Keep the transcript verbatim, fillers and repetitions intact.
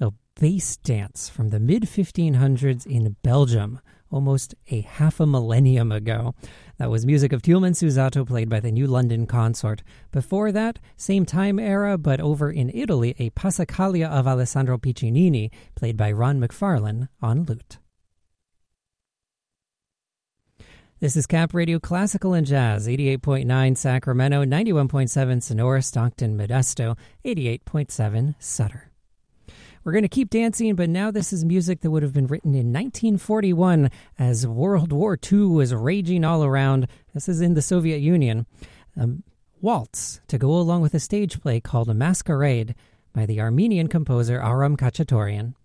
a bass dance from the mid fifteen hundreds in Belgium, almost a half a millennium ago. That was music of Tielman Susato, played by the New London Consort. Before that, same time era, but over in Italy, a Passacaglia of Alessandro Piccinini, played by Ron McFarlane on lute. This is Cap Radio Classical and Jazz, eighty-eight point nine Sacramento, ninety-one point seven Sonora, Stockton, Modesto, eighty-eight point seven Sutter. We're going to keep dancing, but now this is music that would have been written in nineteen forty-one as World War Two was raging all around. This is in the Soviet Union. A waltz to go along with a stage play called A Masquerade by the Armenian composer Aram Khachaturian.